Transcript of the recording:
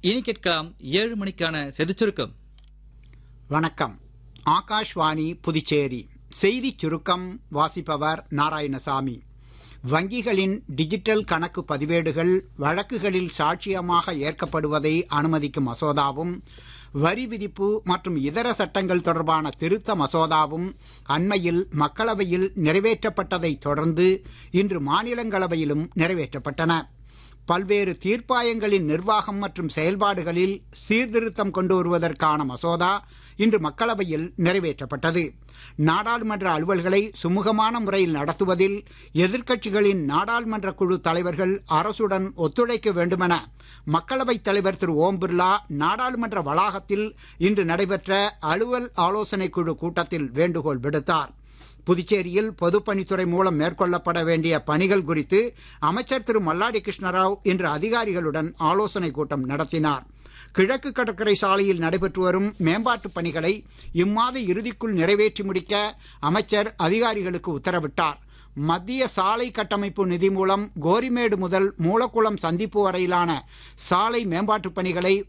இனி கேட்கலாம் 7 மணிக்கான செய்திச் சுருக்கம். வணக்கம். ஆகாஷ்வாணி புதுச்சேரி செய்திச் சுருக்கம் வாசிப்பவர் நாராயணசாமி. வங்கிகளின் டிஜிட்டல் கணக்கு பதிவேடுகள் வழக்குகளில் சாட்சியமாக ஏற்கப்படுவதை அனுமதிக்கும் மசோதாவும் வரி விதிப்பு மற்றும் இதர சட்டங்கள் தொடர்பான திருத்த மசோதாவும் அண்மையில் மக்களவையில் நிறைவேற்றப்பட்டதை தொடர்ந்து இன்று மாநிலங்களவையிலும் நிறைவேற்றப்பட்டன. பல்வேறு தீர்ப்பாயங்களின் நிர்வாகம் மற்றும் செயல்பாடுகளில் சீர்திருத்தம் கொண்டு வருவதற்கான மசோதா இன்று மக்களவையில் நிறைவேற்றப்பட்டது. நாடாளுமன்ற அலுவல்களை சுமூகமான முறையில் நடத்துவதில் எதிர்க்கட்சிகளின் நாடாளுமன்ற குழு தலைவர்கள் அரசுடன் ஒத்துழைக்க வேண்டுமென மக்களவைத் தலைவர் திரு ஓம் பிர்லா நாடாளுமன்ற வளாகத்தில் இன்று நடைபெற்ற அலுவல் ஆலோசனை குழு கூட்டத்தில் வேண்டுகோள் விடுத்தார். புதுச்சேரியில் பொதுப்பணித்துறை மூலம் மேற்கொள்ளப்பட வேண்டிய பணிகள் குறித்து அமைச்சர் திரு மல்லாடி கிருஷ்ணராவ் இன்று அதிகாரிகளுடன் ஆலோசனை கூட்டம் நடத்தினார். கிழக்கு கடற்கரை சாலையில் நடைபெற்று வரும் மேம்பாட்டுப் பணிகளை இம்மாத இறுதிக்குள் நிறைவேற்றி முடிக்க அமைச்சர் அதிகாரிகளுக்கு உத்தரவிட்டார். மத்திய சாலை கட்டமைப்பு நிதி மூலம் கோரிமேடு முதல் மூலக்குளம் சந்திப்பு வரையிலான சாலை மேம்பாட்டுப் பணிகளை